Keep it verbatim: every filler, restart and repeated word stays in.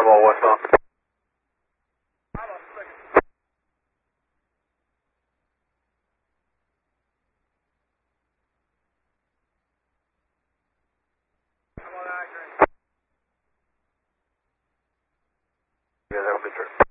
all westbound. You guys have a good trip.